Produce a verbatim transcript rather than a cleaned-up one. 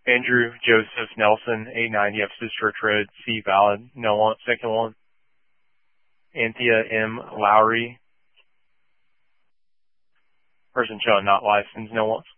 Andrew Joseph Nelson, eight ninety Ephesus Church Road, C valid. No want. Second one. Anthea M. Lowry. Person showing not licensed. No wants.